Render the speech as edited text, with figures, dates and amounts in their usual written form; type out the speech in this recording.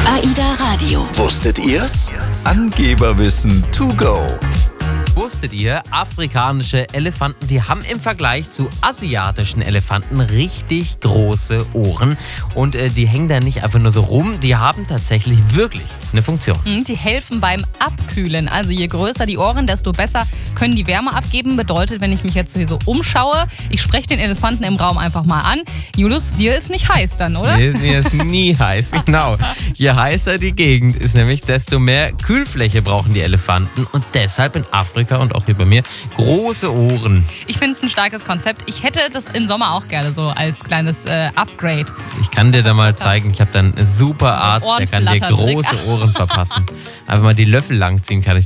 AIDA Radio. Wusstet ihr's? Angeberwissen to go. Wusstet ihr, afrikanische Elefanten, die haben im Vergleich zu asiatischen Elefanten richtig große Ohren. Und die hängen da nicht einfach nur so rum, die haben tatsächlich wirklich eine Funktion. Die helfen beim Abkühlen. Also je größer die Ohren, desto besser können die Wärme abgeben. Bedeutet, wenn ich mich jetzt hier so umschaue, ich spreche den Elefanten im Raum einfach mal an. Julius, dir ist nicht heiß dann, oder? Nee, mir ist nie heiß, genau. Je heißer die Gegend ist nämlich, desto mehr Kühlfläche brauchen die Elefanten. Und deshalb in Afrika und auch hier bei mir große Ohren. Ich finde es ein starkes Konzept. Ich hätte das im Sommer auch gerne so als kleines Upgrade. Ich kann dir da mal zeigen, ich habe dann einen super Arzt, der kann dir große Ohren verpassen. Einfach mal die Löffel langziehen kann ich